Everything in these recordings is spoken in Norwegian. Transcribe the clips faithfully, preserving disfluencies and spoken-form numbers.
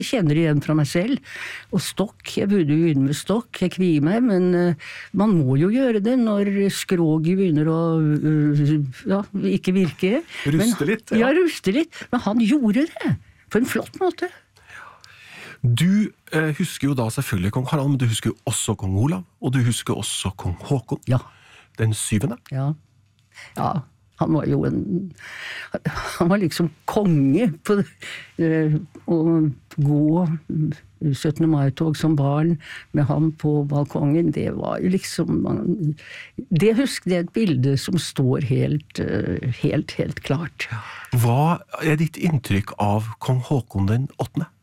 kjenner igjen fra meg selv. Og stokk, jeg burde jo begynne med stokk, jeg kvier meg, men uh, man må jo gjøre det når skroget begynner å uh, ja, ikke virke. Ruste litt, ja. Ja, ruste litt, men han gjorde det på en flott måte. Du eh, husker jo da selvfølgelig kong Harald, men du husker jo også kong Olav, og du husker også kong Håkon. Ja. Den syvende. Ja, ja. Han var jo en, han var liksom konge på uh, å gå syttende mai-tog som barn med ham på balkongen. Det var jo liksom, det husker det er et bilde som står helt, uh, helt, helt klart. Hva er ditt inntrykk av kong Håkon den åttende?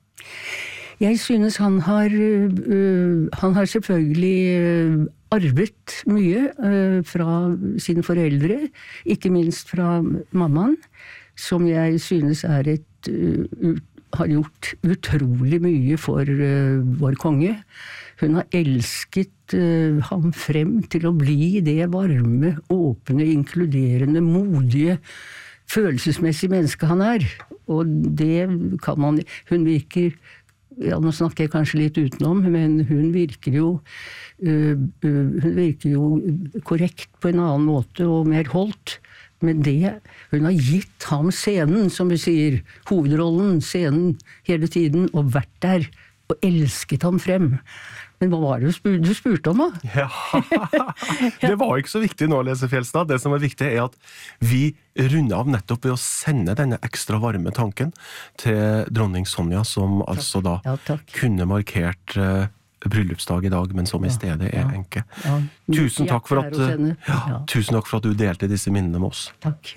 Jeg synes han har, uh, han har selvfølgelig uh, arvet mye uh, fra sine foreldre, ikke minst fra mammaen, som jeg synes er et, uh, har gjort utrolig mye for uh, vår konge. Hun har elsket uh, ham frem til å bli det varme, åpne, inkluderende, modige, følelsesmessige menneske han er. Og det kan man, hun virker, ja, nå snakker jeg kanskje litt utenom, men hun virker jo uh, uh, hun virker jo korrekt på en annen måte og mer holdt, men det hun har gitt ham scenen, som vi sier, hovedrollen, scenen hele tiden, og vært der og elsket ham frem. Men hva var det du spurte, du spurte om da? Ja, det var ikke så viktig nå, Lise Fjelstad. Det som er viktig er at vi runder av nettopp ved å sende denne ekstra varme tanken til dronning Sonja, som takk. Altså da ja, kunne markert uh, bryllupsdag i dag, men som i stedet er enke. Ja, tusen takk for at, uh, ja, tusen takk for at du delte disse minnene med oss. Takk.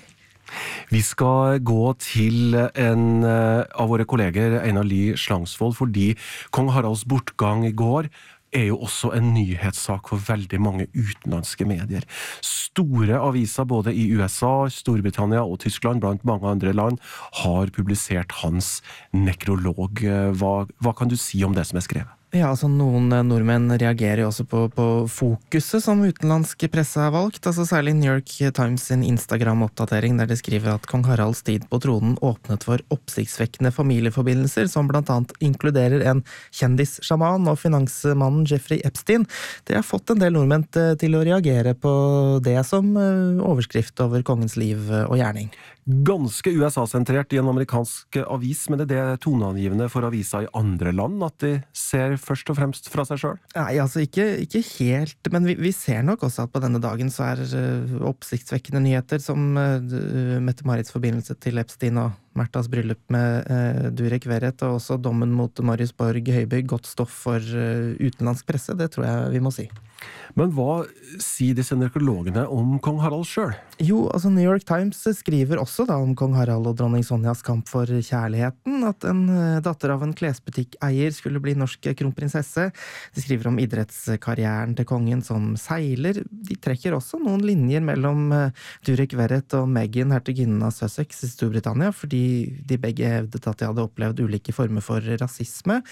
Vi skal gå til en av våre kolleger, Einar Lie Slangsvold, fordi kong Haralds bortgang i går er jo også en nyhetssak for veldig mange utenlandske medier. Store aviser både i U S A, Storbritannia og Tyskland, blant mange andre land, har publisert hans nekrolog. Hva, hva kan du si om det som er skrevet? Ja, altså noen nordmenn reagerer jo også på, på fokuset som utenlandsk presse har valgt, altså særlig New York Times sin Instagram-oppdatering der de skriver at kong Haralds tid på tronen åpnet for oppsiktsvekkende familieforbindelser, som blant annet inkluderer en kjendissjaman og finansmannen Jeffrey Epstein. Det har fått en del nordmenn til å reagere på det som overskrift over kongens liv og gjerning. Ganske U S A-sentrert i en amerikansk avis, men det er det toneangivende for aviser i andre land, at de ser først og fremst fra seg selv? Nei, altså ikke, ikke helt, men vi, vi ser nok også at på denne dagen så er uh, oppsiktsvekkende nyheter som uh, Mette-Marits forbindelse til Epstein og Märthas bryllup med uh, Durek Verrett, og også dommen mot Marius Borg Høibygg, godt stoff for uh, utenlandsk presse, det tror jeg vi må si. Men hva sier disse nekrologene om kong Harald selv? Jo, altså New York Times skriver også da om kong Harald og dronning Sonjas kamp for kjærligheten, at en datter av en klesbutikkeier skulle bli norsk kronprinsesse. De skriver om idrettskarrieren til kongen som seiler. De trekker også noen linjer mellom Durek Verrett og Meghan, hertuginnen av Sussex i Storbritannia, fordi de begge hevdet at de hadde opplevd ulike former for rasisme.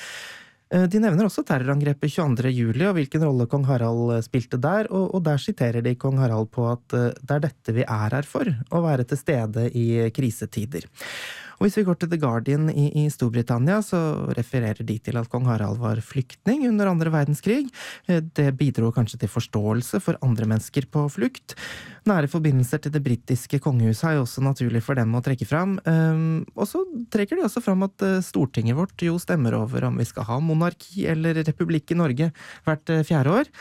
De nevner også terrorangrepet tjueandre juli og hvilken rolle kong Harald spilte der, og, og der siterer de kong Harald på at det er dette vi er her for, å være til stede i krisetider. Og hvis vi går til The Guardian i, i Storbritannia, så refererer de til at kong Harald var flyktning under andre verdenskrig. Det bidro kanskje til forståelse for andre mennesker på flukt. Nære forbindelser til det britiske kongehuset er jo også naturlig for dem å trekke fram. Og så trekker de også fram at Stortinget vårt jo stemmer over om vi skal ha monarki eller republikk i Norge hvert fjerde år.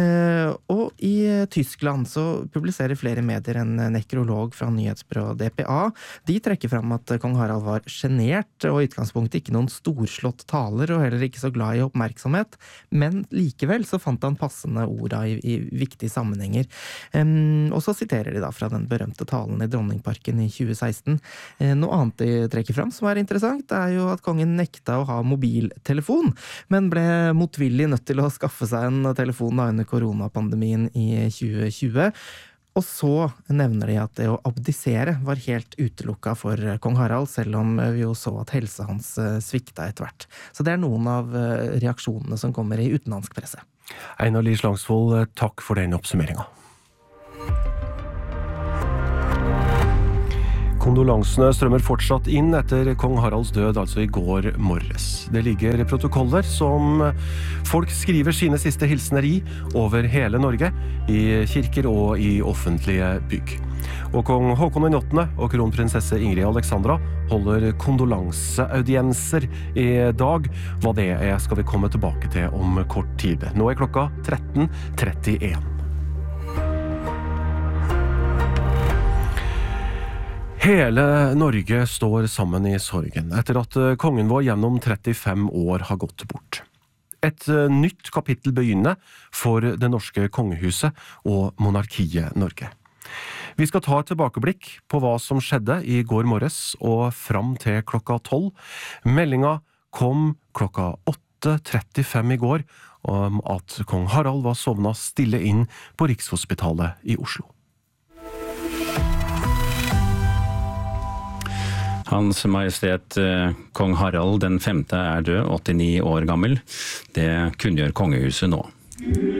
Og i Tyskland så publiserer flere medier en nekrolog fra nyhetsbyrået D P A. De trekker fram at kong Harald var genert og i utgangspunktet ikke noen storslått taler og heller ikke så glad i oppmerksomhet, men likevel så fant han passende orda i, i viktige sammenhenger. Um, og så siterer de da fra den berømte talen i Dronningparken i tjue seksten. Uh, noe annet de trekker fram som er interessant, er jo at kongen nekta å ha mobiltelefon, men ble motvillig nødt til å skaffe seg en telefon da under koronapandemien i tjue tjue. Og så nevner de at det å abdisere var helt utelukket for kong Harald, selv om vi jo så at helsa hans svikta etter hvert. Så det er noen av reaksjonene som kommer i utenlandsk presse. Einar Lie Slangsvold, takk for den oppsummeringen. Kondolansene strømmer fortsatt inn etter kong Haralds død, altså i går morges. Det ligger protokoller som folk skriver sine siste hilsener i over hele Norge, i kirker og i offentlige bygg. Og kong Håkon den åttende og kronprinsesse Ingrid Alexandra holder kondolanseaudienser i dag. Hva det er skal vi komme tilbake til om kort tid. Nå er klokka tretten trettien. Hele Norge står sammen i sorgen etter at kongen vår gjennom trettifem år har gått bort. Et nytt kapittel begynner for det norske kongehuset og monarkiet Norge. Vi skal ta et tilbakeblikk på hva som skjedde i går morges og fram til klokka tolv. Meldinga kom klokka åtte trettifem i går om at kong Harald var sovnet stille inn på Rikshospitalet i Oslo. Hans Majestet Kong Harald den femte er død, åttini år gammel. Det kunngjør kongehuset nå.